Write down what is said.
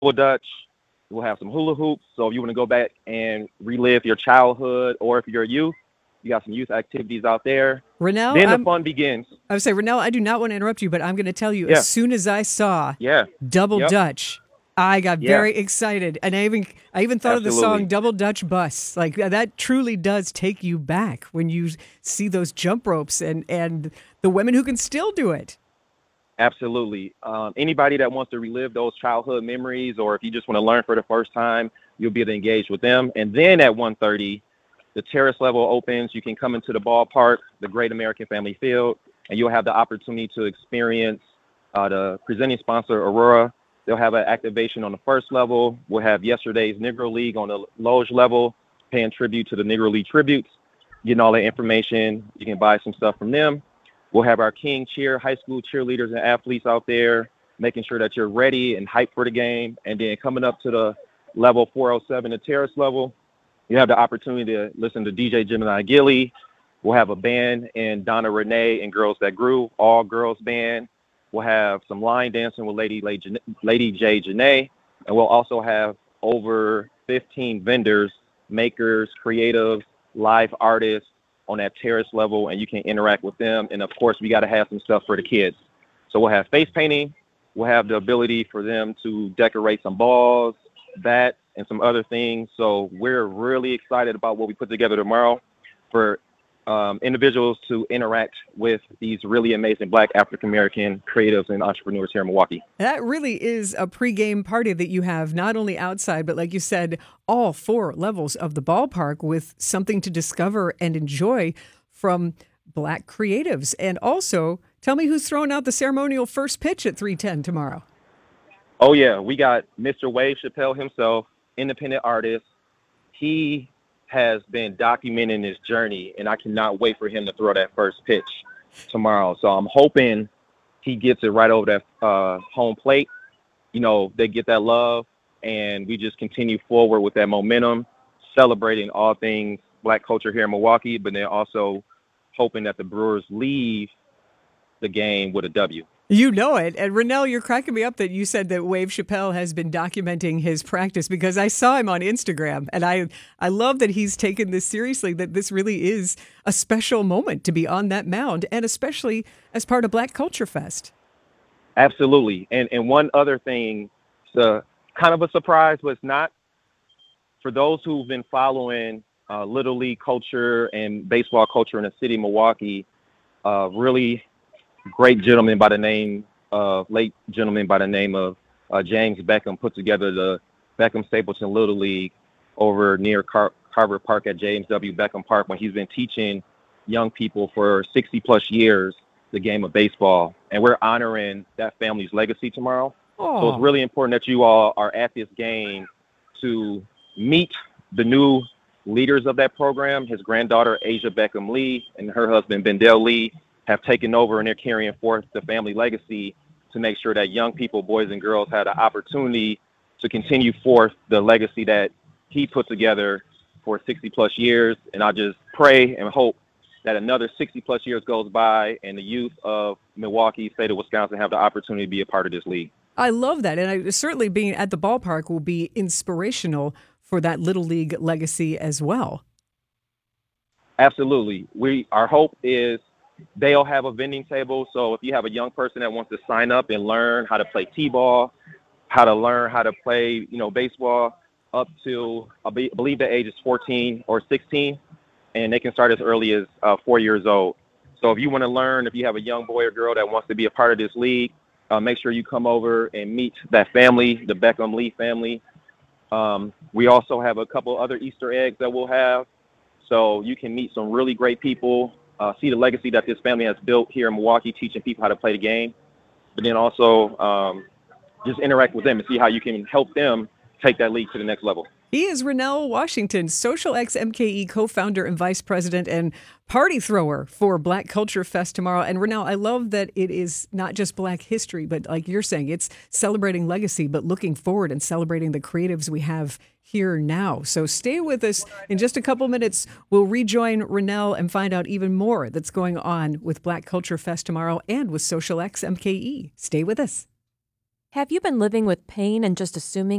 Dutch. We'll have some hula hoops. So if you want to go back and relive your childhood, or if you're a youth, you got some youth activities out there. Rennell, Then the fun begins. I would say, Rennell, I do not want to interrupt you, but I'm going to tell you, as Yeah, soon as I saw yeah, Double yep, Dutch, I got yeah, very excited, and I even thought of the song absolutely. "Double Dutch Bus." Like that truly does take you back when you see those jump ropes and the women who can still do it. Absolutely. Anybody that wants to relive those childhood memories, or if you just want to learn for the first time, you'll be able to engage with them. And then at 1:30, the terrace level opens. You can come into the ballpark, the Great American Family Field, and you'll have the opportunity to experience the presenting sponsor, Aurora. They'll have an activation on the first level. We'll have yesterday's Negro League on the Loge level, paying tribute to the Negro League tributes, getting all the information. You can buy some stuff from them. We'll have our King Cheer high school cheerleaders and athletes out there, making sure that you're ready and hyped for the game. And then coming up to the level 407, the terrace level, you have the opportunity to listen to DJ Gemini Gilly. We'll have a band and Donna Renee and Girls That Grew, all girls band. We'll have some line dancing with Lady J. Janae. And we'll also have over 15 vendors, makers, creatives, live artists on that terrace level, and you can interact with them. And of course, we got to have some stuff for the kids. So we'll have face painting. We'll have the ability for them to decorate some balls, bats, and some other things. So we're really excited about what we put together tomorrow for individuals to interact with these really amazing Black African-American creatives and entrepreneurs here in Milwaukee. That really is a pregame party that you have not only outside, but like you said, all four levels of the ballpark with something to discover and enjoy from Black creatives. And also, tell me who's throwing out the ceremonial first pitch at 3:10 tomorrow. Oh, yeah, we got Mr. Wave Chappelle himself, independent artist. He has been documenting his journey, and I cannot wait for him to throw that first pitch tomorrow. So I'm hoping he gets it right over that home plate. You know, they get that love, and we just continue forward with that momentum, celebrating all things Black culture here in Milwaukee, but then also hoping that the Brewers leave the game with a W. You know it. And Rennell, you're cracking me up that you said that Wave Chappelle has been documenting his practice, because I saw him on Instagram, and I love that he's taken this seriously, that this really is a special moment to be on that mound, and especially as part of Black Culture Fest. Absolutely. And one other thing, it's kind of a surprise, but it's not. For those who've been following Little League culture and baseball culture in the city of Milwaukee, really great gentleman by the name of James Beckham put together the Beckham Stapleton Little League over near Carver Park at James W. Beckham Park, when he's been teaching young people for 60 plus years the game of baseball. And we're honoring that family's legacy tomorrow. So it's Oh, really important that you all are at this game to meet the new leaders of that program. His granddaughter, Asia Beckham Lee, and her husband, Bendel Lee, have taken over, and they're carrying forth the family legacy to make sure that young people, boys and girls, had an opportunity to continue forth the legacy that he put together for 60 plus years. And I just pray and hope that another 60 plus years goes by and the youth of Milwaukee, state of Wisconsin, have the opportunity to be a part of this league. I love that. And certainly being at the ballpark will be inspirational for that Little League legacy as well. Absolutely. Our hope is they'll have a vending table. So if you have a young person that wants to sign up and learn how to play t-ball, how to learn how to play, baseball, up to, I believe the age is 14 or 16, and they can start as early as 4 years old. So if you want to learn, if you have a young boy or girl that wants to be a part of this league, make sure you come over and meet that family, the Beckham Lee family. We also have a couple other Easter eggs that we'll have. So you can meet some really great people, see the legacy that this family has built here in Milwaukee, teaching people how to play the game, but then also just interact with them and see how you can help them take that league to the next level. He is Rennell Washington, Social X MKE co-founder and vice president and party thrower for Black Culture Fest tomorrow. And Rennell, I love that it is not just Black history, but like you're saying, it's celebrating legacy, but looking forward and celebrating the creatives we have here now. So stay with us. In just a couple minutes, we'll rejoin Rennell and find out even more that's going on with Black Culture Fest tomorrow and with Social X MKE. Stay with us. Have you been living with pain and just assuming